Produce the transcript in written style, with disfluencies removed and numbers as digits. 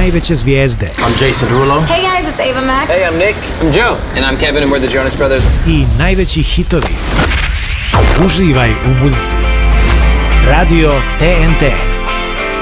najveće zvijezde. I'm Jason Derulo. Hey guys, it's Ava Max. Hey, I'm Nick. I'm Joe. And I'm Kevin and we're the Jonas Brothers. I najveći hitovi. Uživaj u muzici. Radio TNT.